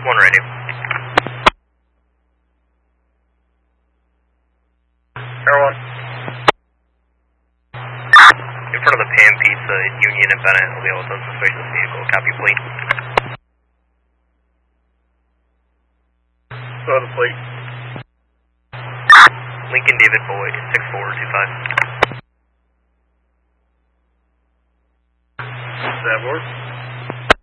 One radio. Air 1. In front of the Pan Pizza, Union and Bennett will be able to suspect this vehicle. Copy plate. Throw the plate. Lincoln David Boyd, 6425. Does that work?